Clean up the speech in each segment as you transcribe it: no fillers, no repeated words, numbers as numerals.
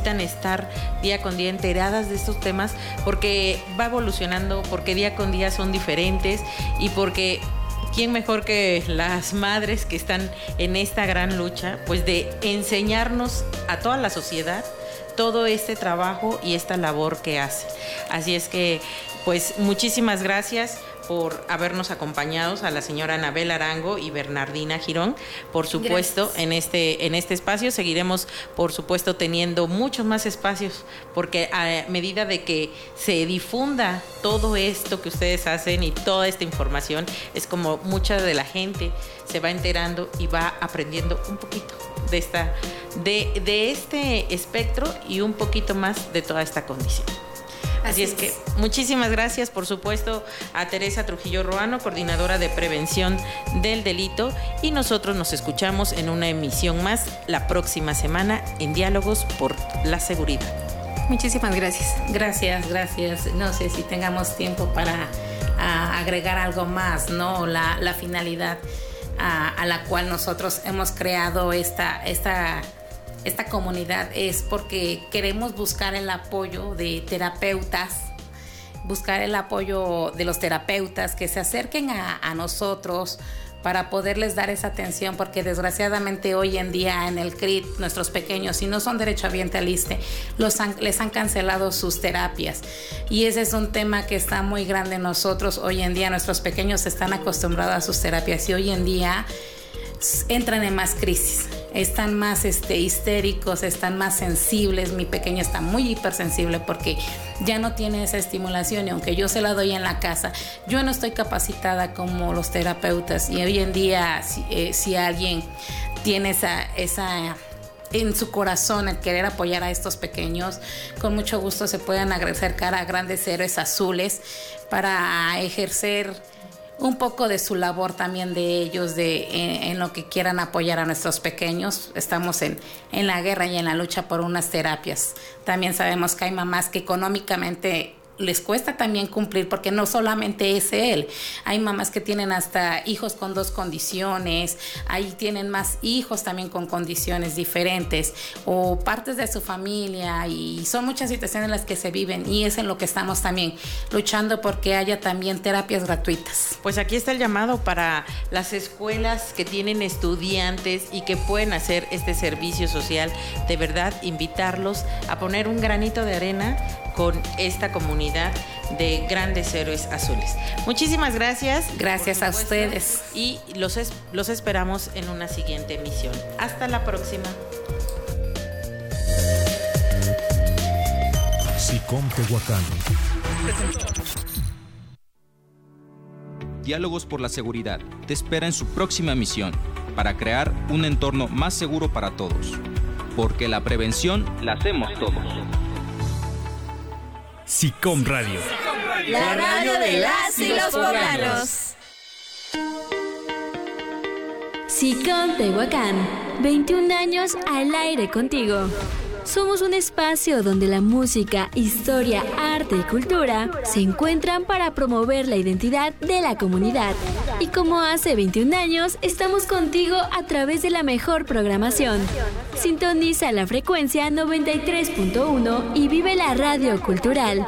necesitan estar día con día enteradas de estos temas, porque va evolucionando, porque día con día son diferentes y porque ¿quién mejor que las madres que están en esta gran lucha, pues de enseñarnos a toda la sociedad todo este trabajo y esta labor que hace? Así es que, pues, muchísimas gracias por habernos acompañado, a la señora Anabel Arango y Bernardina Girón, por supuesto, en este espacio. Seguiremos, por supuesto, teniendo muchos más espacios, porque a medida de que se difunda todo esto que ustedes hacen y toda esta información, es como mucha de la gente se va enterando y va aprendiendo un poquito de este espectro y un poquito más de toda esta condición. Así es que muchísimas gracias, por supuesto, a Teresa Trujillo Ruano, coordinadora de prevención del delito, y nosotros nos escuchamos en una emisión más la próxima semana en Diálogos por la Seguridad. Muchísimas gracias. Gracias. No sé si tengamos tiempo para agregar algo más, ¿no? La finalidad a la cual nosotros hemos creado esta comunidad es porque queremos buscar el apoyo de terapeutas, buscar el apoyo de los terapeutas que se acerquen a nosotros para poderles dar esa atención, porque desgraciadamente hoy en día en el CRIT nuestros pequeños, si no son derechohabientes al ISSSTE, les han cancelado sus terapias, y ese es un tema que está muy grande en nosotros. Hoy en día nuestros pequeños están acostumbrados a sus terapias y hoy en día entran en más crisis, están más histéricos, están más sensibles. Mi pequeño está muy hipersensible porque ya no tiene esa estimulación, y aunque yo se la doy en la casa, yo no estoy capacitada como los terapeutas. Y hoy en día si alguien tiene esa en su corazón el querer apoyar a estos pequeños, con mucho gusto se pueden acercar a Grandes Héroes Azules para ejercer un poco de su labor también de ellos, en lo que quieran apoyar a nuestros pequeños. Estamos en la guerra y en la lucha por unas terapias. También sabemos que hay mamás que económicamente les cuesta también cumplir, porque no solamente es él, hay mamás que tienen hasta hijos con 2 condiciones, ahí tienen más hijos también con condiciones diferentes o partes de su familia, y son muchas situaciones en las que se viven, y es en lo que estamos también luchando porque haya también terapias gratuitas. Pues aquí está el llamado para las escuelas que tienen estudiantes y que pueden hacer este servicio social. De verdad, invitarlos a poner un granito de arena con esta comunidad de Grandes Héroes Azules. Muchísimas gracias. Gracias a ustedes. Y los esperamos en una siguiente emisión. Hasta la próxima. SICOM Tehuacán. Diálogos por la Seguridad te espera en su próxima emisión para crear un entorno más seguro para todos. Porque la prevención la hacemos todos. SICOM Radio. La radio de las y los poblanos. SICOM Tehuacán, 21 años al aire contigo. Somos un espacio donde la música, historia, arte y cultura se encuentran para promover la identidad de la comunidad. Y como hace 21 años, estamos contigo a través de la mejor programación. Sintoniza la frecuencia 93.1 y vive la radio cultural.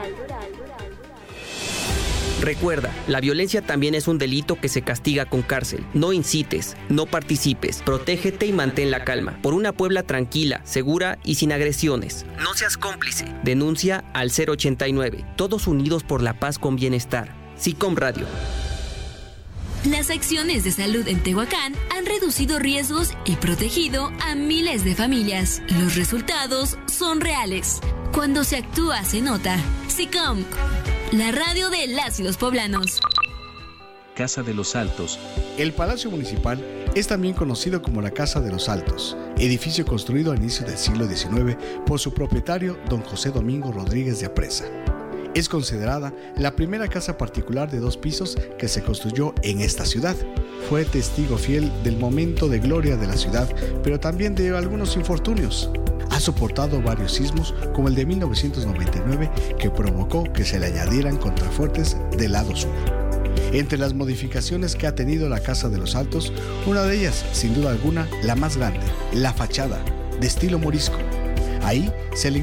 Recuerda, la violencia también es un delito que se castiga con cárcel. No incites, no participes, protégete y mantén la calma. Por una Puebla tranquila, segura y sin agresiones. No seas cómplice. Denuncia al 089. Todos unidos por la paz con bienestar. SICOM Radio. Las acciones de salud en Tehuacán han reducido riesgos y protegido a miles de familias. Los resultados son reales. Cuando se actúa, se nota. SICOM, la radio de las y los poblanos. Casa de los Altos. El Palacio Municipal es también conocido como la Casa de los Altos, edificio construido a inicios del siglo XIX por su propietario, don José Domingo Rodríguez de Apresa. Es considerada la primera casa particular de 2 pisos que se construyó en esta ciudad. Fue testigo fiel del momento de gloria de la ciudad, pero también de algunos infortunios. Ha soportado varios sismos, como el de 1999, que provocó que se le añadieran contrafuertes del lado sur. Entre las modificaciones que ha tenido la Casa de los Altos, una de ellas, sin duda alguna, la más grande, la fachada, de estilo morisco. Ahí se le